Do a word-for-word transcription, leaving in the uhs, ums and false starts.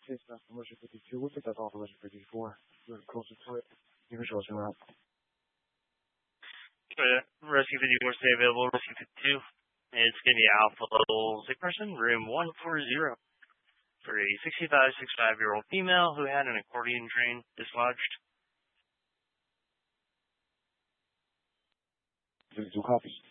Case number fifty-two. We'll take that off fifty-four. We're closer to it. You can show us around. Rescue fifty-four, stay available. Rescue fifty-two. It's going to be Alpha Level Sick Person, room one forty, for a sixty-five, sixty-five-year-old female who had an accordion drain dislodged. fifty-two copies.